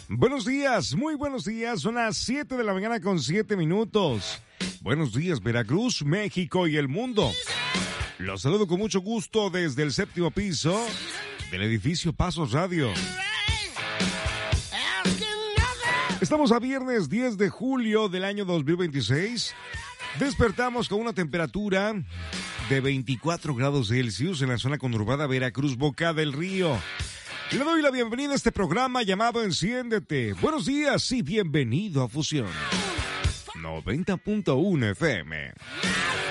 Buenos días, muy buenos días. Son las 7 de la mañana con 7 minutos. Buenos días, Veracruz, México y el mundo. Los saludo con mucho gusto desde el séptimo piso del edificio Pasos Radio. Estamos a viernes 10 de julio del año 2026. Despertamos con una temperatura de 24 grados Celsius en la zona conurbada Veracruz, Boca del Río. Le doy la bienvenida a este programa llamado Enciéndete. Buenos días y bienvenido a Fusión 90.1 FM.